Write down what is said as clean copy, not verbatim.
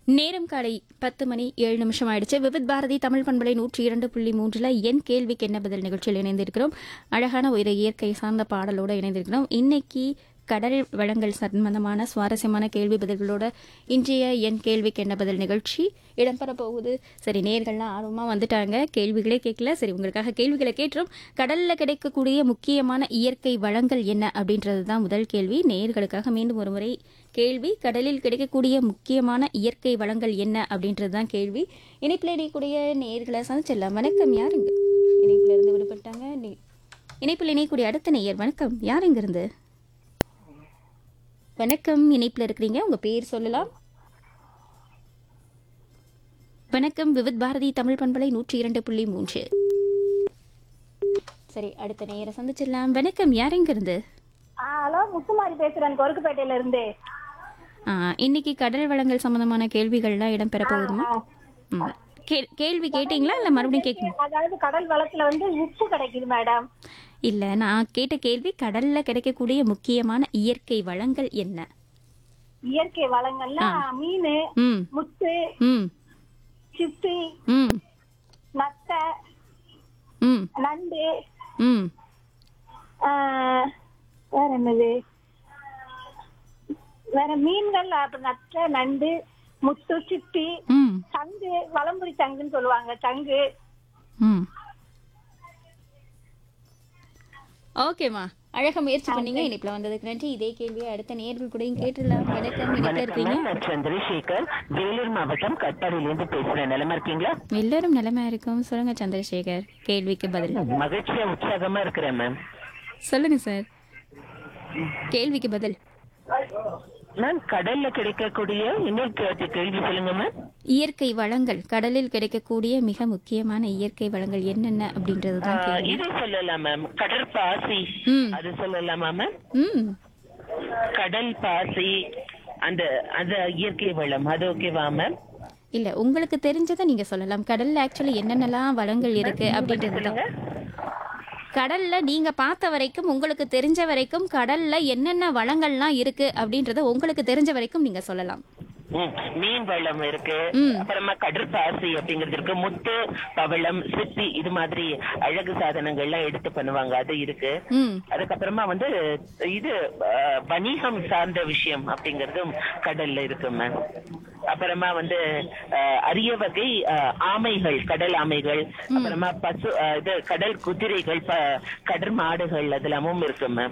நேரம் காலை 10:07 ஆயிடுச்சு. விவித் பாரதி தமிழ் பண்பலை 102.3 என் கேள்விக்கு என்ன பதில் நிகழ்ச்சியில் இணைந்திருக்கிறோம். அழகான ஒரு இயற்கை சார்ந்த பாடலோடு இணைந்திருக்கிறோம். இன்னைக்கு கடல் வளங்கள் சம்பந்தமான சுவாரஸ்யமான கேள்வி பதில்களோட இன்றைய என் கேள்விக்கு என்ன பதில் நிகழ்ச்சி இடம்பெற போகுது. சரி, நேர்கள்லாம் ஆர்வமாக வந்துட்டாங்க. கேள்விகளே கேட்கல. சரி, உங்களுக்காக கேள்விகளை கேட்டுரும். கடலில் கிடைக்கக்கூடிய முக்கியமான இயற்கை வளங்கள் என்ன அப்படின்றது தான் முதல் கேள்வி. நேர்களுக்காக மீண்டும் ஒரு முறை கேள்வி. கடலில் கிடைக்கக்கூடிய முக்கியமான இயற்கை வளங்கள் என்ன அப்படின்றது தான் கேள்வி. இணைப்பில் இணையக்கூடிய நேர்களை சந்திச்சிடலாம். வணக்கம், யாருங்க இணைப்பில் இருந்து விடுபட்டாங்க? இணைப்பில் இணையக்கூடிய அடுத்த நேயர். வணக்கம், யார் இங்கிருந்து? வணக்கம், இணைப்பில் இருக்கிறீங்க, உங்க பேர் சொல்லலாம். வணக்கம், விவித் பாரதி தமிழ் பண்பலை 102.3. சரி, அடுத்த நேயரை சந்திச்சிடலாம். வணக்கம், யார் இங்கிருந்து? ஹலோ, முத்துமாரி பேசுறேன், கொருக்குப்பேட்டையில இருந்து. இன்னைக்கு கடல் வளங்கள் சம்பந்தமான கேள்விகள்லாம் இடம்பெற போகுதுமா? கேள்வி கேட்டீங்களா இல்ல மறுபடியும் கேட்கணும்? அதாவது கடல் வளத்துல உப்பு கிடைக்குது மேடம். இல்ல, நான் கேட்ட கேள்வி கடல்ல கிடைக்கக்கூடிய முக்கியமான இயற்கை வளங்கள் என்ன? இயற்கை வளங்கள்னா மீன், முத்து, சிப்பி, நத்தை, நண்டு, வேற என்னது, வேற மீன்கள், நத்தை, நண்டு, முத்து, சிப்பி, சங்கு, வலம்புரி சங்குன்னு சொல்லுவாங்க, சங்கு. ஓகேமா, அழகா முயற்சி பண்ணீங்க. இனிப்புல வந்ததுக்கு நன்றி. இதே கேள்வியை அடுத்த நேர்கள் கூடயும் கேட்டுடலாம். வணக்கம், இனிப்புல இருக்கீங்க? சந்திரசேகர், வேலூர் மாவட்டம் கட்பாடியிலிருந்து பேசுறேன். நிலமா இருக்கீங்களா? எல்லாரும் நிலைமை இருக்கும். சொல்லுங்க சந்திரசேகர், கேள்விக்கு பதில். மகிழ்ச்சியா உற்சாகமா இருக்கிறேன் மேம். சொல்லுங்க சார், கேள்விக்கு பதில். மேம், கடல்ல கிடைக்கக்கூடிய இன்னொரு கேள்வி சொல்லுங்க மேம். இயற்கை வளங்கள், கடலில் கிடைக்கக்கூடிய மிக முக்கியமான இயற்கை வளங்கள் என்னென்ன அப்படின்றதுதான் கேள்வி. இது சொல்லலாம் மேம், கடற்பாசி, அது சொல்லலாமா மேம்? கடல் பாசி, அந்த அந்த இயற்கை வளம், அது ஓகேவா மேம்? இல்ல, உங்களுக்கு தெரிஞ்சதை நீங்க சொல்லலாம். கடல்ல ஆக்சுவலி என்னென்னலாம் வளங்கள் இருக்கு அப்படின்றது. கடல்ல நீங்க பார்த்த வரைக்கும், உங்களுக்கு தெரிஞ்ச வரைக்கும் கடல்ல என்னென்ன வளங்கள்லாம் இருக்கு அப்படின்றத உங்களுக்கு தெரிஞ்ச வரைக்கும் நீங்க சொல்லலாம். மீன் வளம் இருக்கு, அப்புறமா கடற்பாசி அப்படிங்கிறது இருக்கு, முத்து, பவளம், சிப்பி, இது மாதிரி அழகு சாதனங்கள்லாம் எடுத்து பண்ணுவாங்க, அது இருக்கு. அதுக்கப்புறமா இது வணிகம் சார்ந்த விஷயம் அப்படிங்கறதும் கடல்ல இருக்கு மேம். அப்புறமா அரிய வகை ஆமைகள், கடல் ஆமைகள், அப்புறமா பசு, இது கடல் குதிரைகள், கடல் மாடுகள், அதெல்லாமும் இருக்கு மேம்.